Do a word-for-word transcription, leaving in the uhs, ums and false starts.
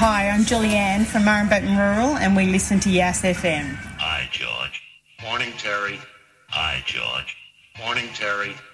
Hi, I'm Julianne from Murrumbean Rural and we listen to Yass F M. Hi, George. Morning, Terry. Hi, George. Morning, Terry.